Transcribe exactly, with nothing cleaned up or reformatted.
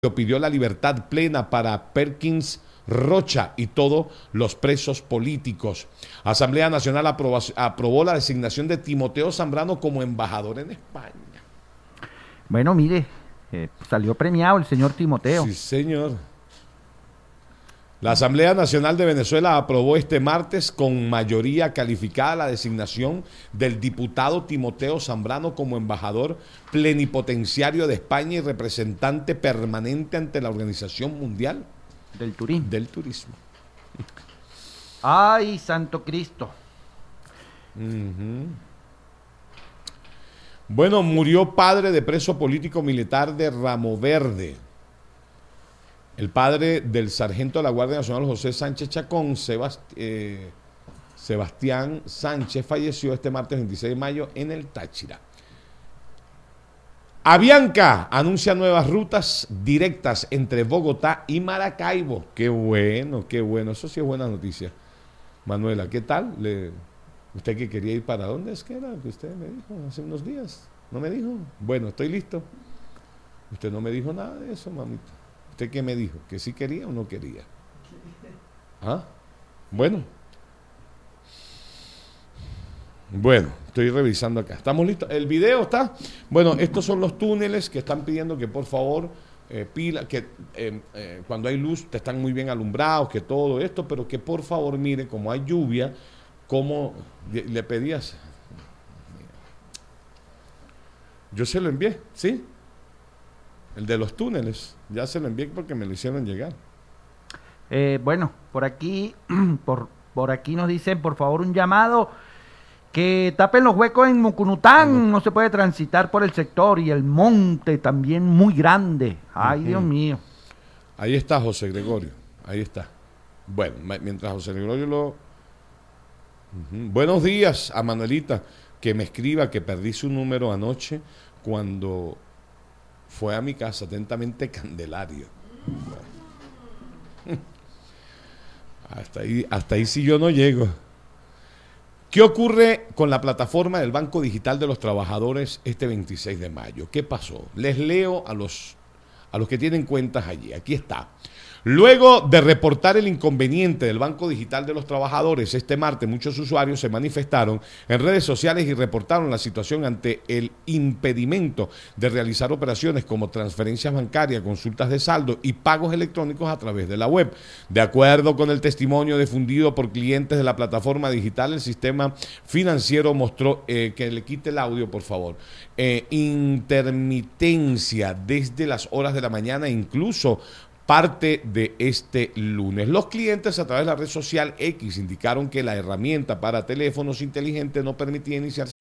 pidió la libertad plena para Perkins Rocha y todos los presos políticos. Asamblea Nacional aprobó, aprobó la designación de Timoteo Zambrano como embajador en España. Bueno, mire, eh, salió premiado el señor Timoteo. Sí, señor. La Asamblea Nacional de Venezuela aprobó este martes con mayoría calificada la designación del diputado Timoteo Zambrano como embajador plenipotenciario de España y representante permanente ante la Organización Mundial Del turismo. del Turismo. Ay, Santo Cristo. Uh-huh. Bueno, murió padre de preso político militar de Ramo Verde. El padre del sargento de la Guardia Nacional José Sánchez Chacón, Sebast eh, Sebastián Sánchez, falleció este martes veintiséis de mayo en el Táchira. Avianca anuncia nuevas rutas directas entre Bogotá y Maracaibo. Qué bueno, qué bueno. Eso sí es buena noticia. Manuela, ¿qué tal? Le, ¿Usted que quería ir para dónde es que era? Que usted me dijo hace unos días. ¿No me dijo? Bueno, estoy listo. Usted no me dijo nada de eso, mamita. ¿Usted qué me dijo? ¿Que sí quería o no quería? ¿Ah? Bueno. Bueno, estoy revisando acá. ¿Estamos listos? ¿El video está? Bueno, estos son los túneles que están pidiendo que por favor eh, pila, que eh, eh, cuando hay luz te están muy bien alumbrados, que todo esto, pero que por favor mire, como hay lluvia, como le, le pedías. Yo se lo envié, ¿sí? El de los túneles, ya se lo envié porque me lo hicieron llegar. Eh, bueno, por aquí, por, por aquí nos dicen, por favor, un llamado que tapen los huecos en Mucunután. No se puede transitar por el sector y el monte también muy grande. Ay, uh-huh. Dios mío. Ahí está José Gregorio, ahí está. Bueno, mientras José Gregorio lo... Uh-huh. Buenos días a Manuelita, que me escriba que perdí su número anoche cuando fue a mi casa, atentamente Candelario. Bueno. Hasta ahí, hasta ahí sí yo no llego. ¿Qué ocurre con la plataforma del Banco Digital de los Trabajadores este veintiséis de mayo? ¿Qué pasó? Les leo a los, a los que tienen cuentas allí. Aquí está. Luego de reportar el inconveniente del Banco Digital de los Trabajadores, este martes muchos usuarios se manifestaron en redes sociales y reportaron la situación ante el impedimento de realizar operaciones como transferencias bancarias, consultas de saldo y pagos electrónicos a través de la web. De acuerdo con el testimonio difundido por clientes de la plataforma digital, el sistema financiero mostró, eh, que le quite el audio por favor, eh, intermitencia desde las horas de la mañana, incluso parte de este lunes. Los clientes a través de la red social X indicaron que la herramienta para teléfonos inteligentes no permitía iniciar